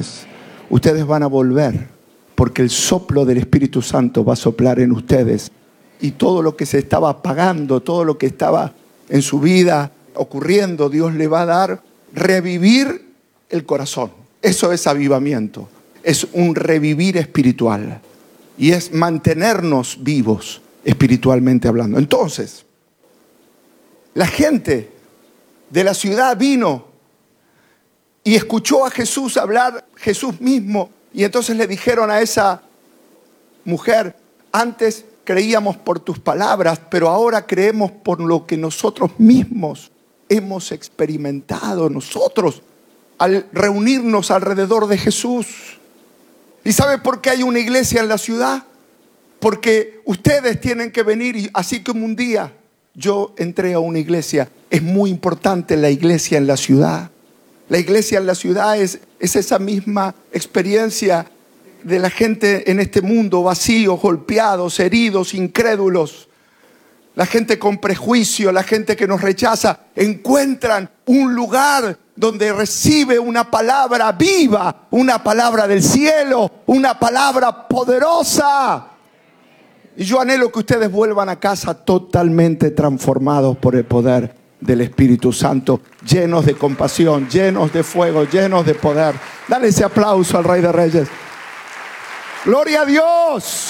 corazones, ustedes van a volver, porque el soplo del Espíritu Santo va a soplar en ustedes. Y todo lo que se estaba apagando, todo lo que estaba en su vida ocurriendo, Dios le va a dar revivir el corazón. Eso es avivamiento. Es un revivir espiritual. Y es mantenernos vivos espiritualmente hablando. Entonces, la gente de la ciudad vino y escuchó a Jesús hablar, Jesús mismo. Y entonces le dijeron a esa mujer: antes creíamos por tus palabras, pero ahora creemos por lo que nosotros mismos hemos experimentado nosotros al reunirnos alrededor de Jesús. ¿Y sabe por qué hay una iglesia en la ciudad? Porque ustedes tienen que venir, y así como un día yo entré a una iglesia. Es muy importante la iglesia en la ciudad. La iglesia en la ciudad es esa misma experiencia de la gente en este mundo, vacíos, golpeados, heridos, incrédulos. La gente con prejuicio, la gente que nos rechaza, encuentran un lugar donde recibe una palabra viva, una palabra del cielo, una palabra poderosa. Y yo anhelo que ustedes vuelvan a casa totalmente transformados por el poder del Espíritu Santo, llenos de compasión, llenos de fuego, llenos de poder. Dale ese aplauso al Rey de Reyes. ¡Gloria a Dios!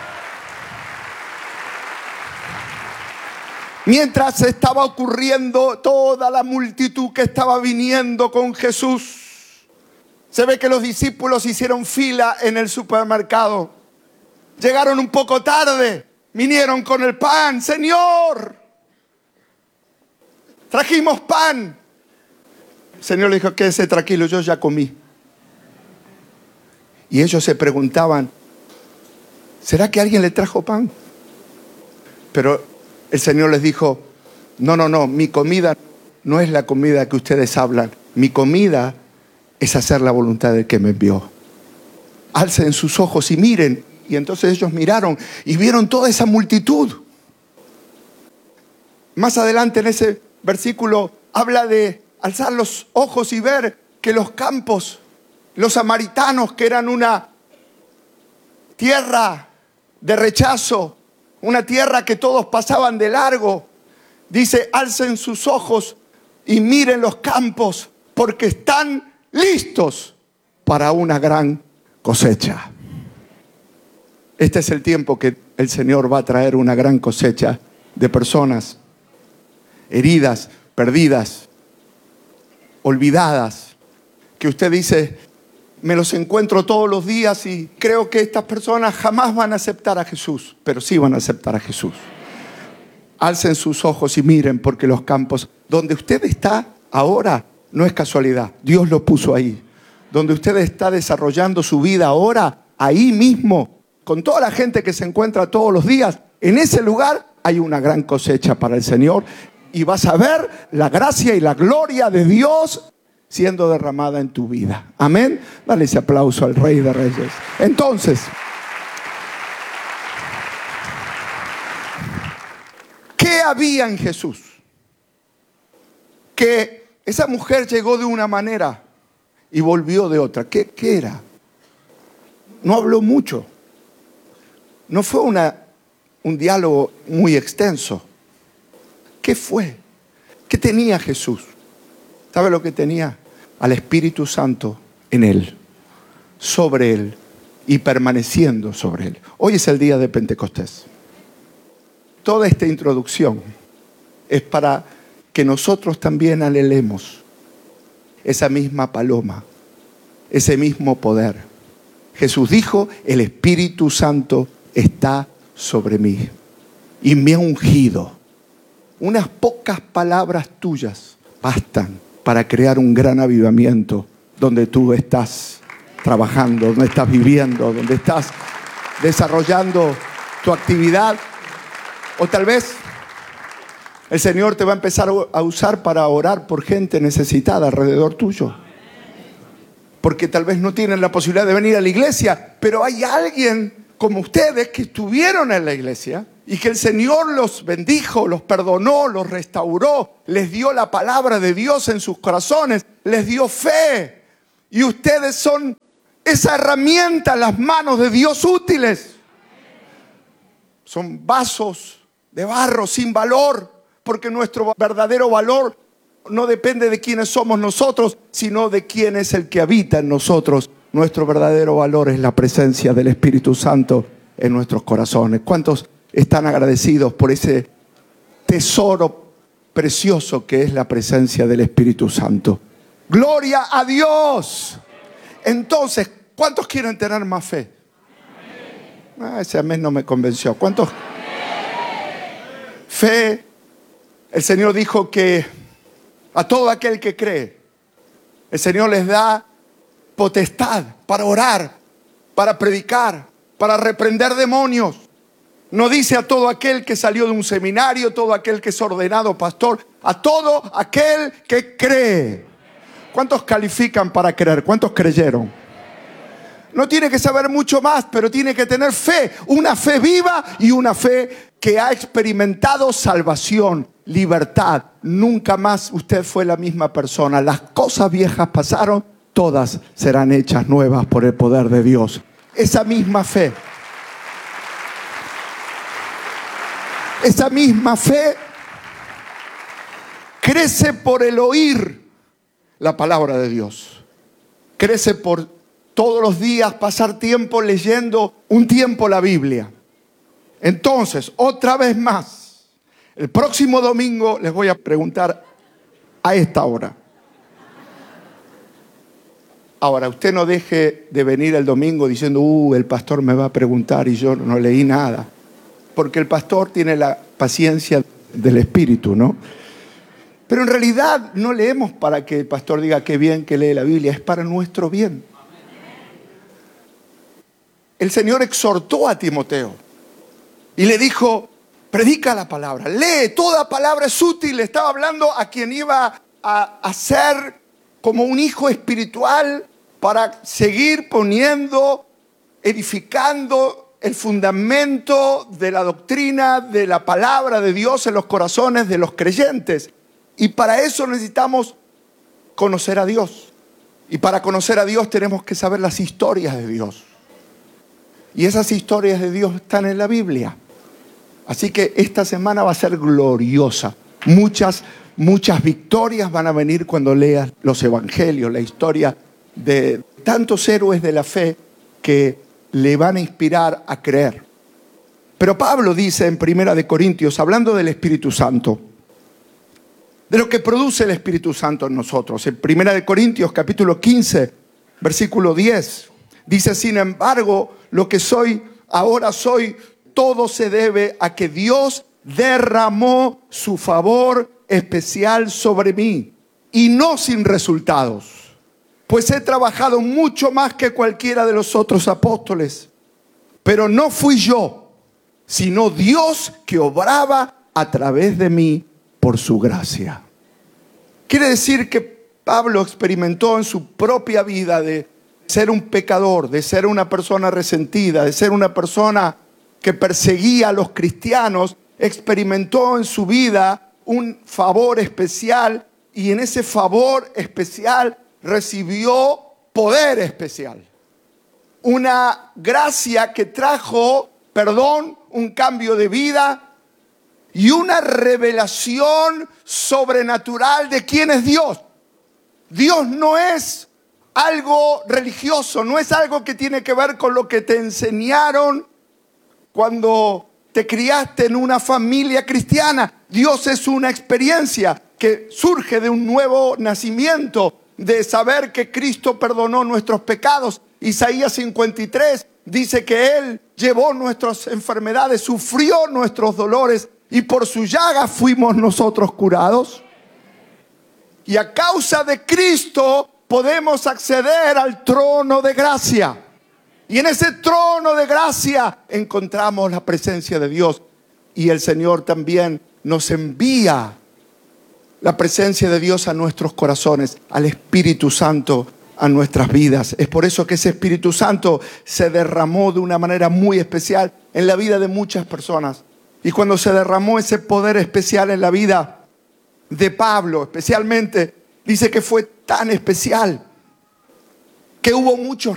Mientras estaba ocurriendo toda la multitud que estaba viniendo con Jesús, se ve que los discípulos hicieron fila en el supermercado. Llegaron un poco tarde, vinieron con el pan. Señor, trajimos pan. El Señor le dijo: quédese tranquilo, yo ya comí. Y ellos se preguntaban: ¿será que alguien le trajo pan? Pero el Señor les dijo: no, mi comida no es la comida que ustedes hablan. Mi comida es hacer la voluntad del que me envió. Alcen sus ojos y miren. Y entonces ellos miraron y vieron toda esa multitud. Más adelante en ese versículo habla de alzar los ojos y ver que los campos, los samaritanos, que eran una tierra de rechazo, una tierra que todos pasaban de largo, dice: alcen sus ojos y miren los campos, porque están listos para una gran cosecha. Este es el tiempo que el Señor va a traer una gran cosecha de personas heridas, perdidas, olvidadas, que usted dice: me los encuentro todos los días y creo que estas personas jamás van a aceptar a Jesús, pero sí van a aceptar a Jesús. Alcen sus ojos y miren, porque los campos donde usted está ahora no es casualidad, Dios lo puso ahí. Donde usted está desarrollando su vida ahora, ahí mismo, con toda la gente que se encuentra todos los días, en ese lugar hay una gran cosecha para el Señor. Y vas a ver la gracia y la gloria de Dios siendo derramada en tu vida. Amén. Dale ese aplauso al Rey de Reyes. Entonces, ¿qué había en Jesús? Que esa mujer llegó de una manera y volvió de otra. ¿Qué era? No habló mucho. No fue un diálogo muy extenso. ¿Qué fue? ¿Qué tenía Jesús? ¿Sabe lo que tenía? Al Espíritu Santo en él, sobre él y permaneciendo sobre él. Hoy es el día de Pentecostés. Toda esta introducción es para que nosotros también anhelemos esa misma paloma, ese mismo poder. Jesús dijo: el Espíritu Santo está sobre mí y me ha ungido. Unas pocas palabras tuyas bastan para crear un gran avivamiento donde tú estás trabajando, donde estás viviendo, donde estás desarrollando tu actividad. O tal vez el Señor te va a empezar a usar para orar por gente necesitada alrededor tuyo. Porque tal vez no tienen la posibilidad de venir a la iglesia, pero hay alguien como ustedes que estuvieron en la iglesia y que el Señor los bendijo, los perdonó, los restauró, les dio la palabra de Dios en sus corazones, les dio fe. Y ustedes son esa herramienta en las manos de Dios útiles. Son vasos de barro sin valor, porque nuestro verdadero valor no depende de quiénes somos nosotros, sino de quién es el que habita en nosotros. Nuestro verdadero valor es la presencia del Espíritu Santo en nuestros corazones. ¿Cuántos están agradecidos por ese tesoro precioso que es la presencia del Espíritu Santo? ¡Gloria a Dios! Entonces, ¿cuántos quieren tener más fe? Ese amén no me convenció. ¿Cuántos? Fe, el Señor dijo que a todo aquel que cree, el Señor les da potestad para orar, para predicar, para reprender demonios. No dice a todo aquel que salió de un seminario, todo aquel que es ordenado pastor, a todo aquel que cree. ¿Cuántos califican para creer? ¿Cuántos creyeron? No tiene que saber mucho más, pero tiene que tener fe, una fe viva y una fe que ha experimentado salvación, libertad. Nunca más usted fue la misma persona. Las cosas viejas pasaron, todas serán hechas nuevas por el poder de Dios. Esa misma fe crece por el oír la palabra de Dios. Crece por todos los días pasar tiempo leyendo un tiempo la Biblia. Entonces, otra vez más, el próximo domingo les voy a preguntar a esta hora. Ahora, usted no deje de venir el domingo diciendo, el pastor me va a preguntar y yo no leí nada. Porque el pastor tiene la paciencia del Espíritu, ¿no? Pero en realidad no leemos para que el pastor diga qué bien que lee la Biblia, es para nuestro bien. El Señor exhortó a Timoteo y le dijo, predica la palabra, lee, toda palabra es útil. Estaba hablando a quien iba a ser como un hijo espiritual para seguir poniendo, edificando el fundamento de la doctrina, de la palabra de Dios en los corazones de los creyentes. Y para eso necesitamos conocer a Dios. Y para conocer a Dios tenemos que saber las historias de Dios. Y esas historias de Dios están en la Biblia. Así que esta semana va a ser gloriosa. Muchas victorias van a venir cuando leas los evangelios, la historia de tantos héroes de la fe que le van a inspirar a creer. Pero Pablo dice en 1 Corintios, hablando del Espíritu Santo, de lo que produce el Espíritu Santo en nosotros. En 1 Corintios capítulo 15, versículo 10, dice, sin embargo, lo que soy, ahora soy, todo se debe a que Dios derramó su favor especial sobre mí, y no sin resultados. Pues he trabajado mucho más que cualquiera de los otros apóstoles. Pero no fui yo, sino Dios que obraba a través de mí por su gracia. Quiere decir que Pablo experimentó en su propia vida de ser un pecador, de ser una persona resentida, de ser una persona que perseguía a los cristianos. Experimentó en su vida un favor especial y en ese favor especial recibió poder especial. Una gracia que trajo perdón, un cambio de vida y una revelación sobrenatural de quién es Dios. Dios no es algo religioso, no es algo que tiene que ver con lo que te enseñaron cuando te criaste en una familia cristiana. Dios es una experiencia que surge de un nuevo nacimiento, de saber que Cristo perdonó nuestros pecados. Isaías 53 dice que Él llevó nuestras enfermedades, sufrió nuestros dolores y por su llaga fuimos nosotros curados. Y a causa de Cristo podemos acceder al trono de gracia. Y en ese trono de gracia encontramos la presencia de Dios. Y el Señor también nos envía la presencia de Dios a nuestros corazones, al Espíritu Santo a nuestras vidas. Es por eso que ese Espíritu Santo se derramó de una manera muy especial en la vida de muchas personas. Y cuando se derramó ese poder especial en la vida de Pablo, especialmente, dice que fue tan especial que hubo muchos